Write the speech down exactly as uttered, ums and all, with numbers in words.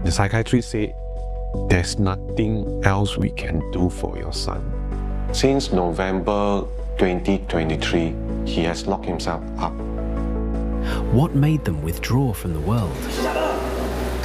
The psychiatrist said, there's nothing else we can do for your son. Since November twenty twenty-three, he has locked himself up. What made them withdraw from the world?